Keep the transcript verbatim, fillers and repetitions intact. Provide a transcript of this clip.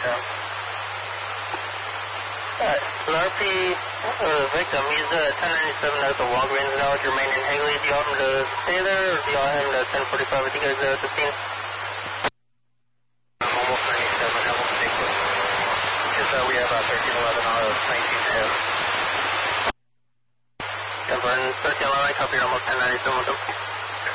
ten. Alright, so R P, uh, victim, he's uh, ten ninety-seven at the Walgreens now with your main in Hagley. Do you want him to stay there, or do you want him to ten forty-five with you guys there at the scene? I'm almost ninety-seven, I won't take this. Because uh, we have uh, thirteen eleven auto, nineteen ten. Denver, thirteen eleven, copy, almost ten ninety-seven with him.